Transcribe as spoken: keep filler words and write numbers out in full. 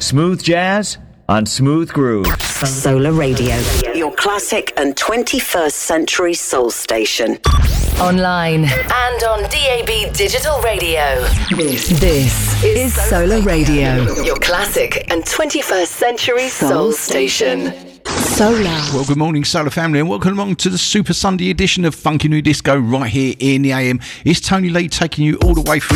Smooth jazz on Smooth Grooves. Solar Radio, your classic and twenty-first century soul station. Online and on D A B digital radio. This, this is Solar Radio, your classic and twenty-first century soul station. Solar. Well, good morning, Solar family, and welcome along to the Super Sunday edition of Funky New Disco right here in the A M. It's Tony Lee taking you all the way through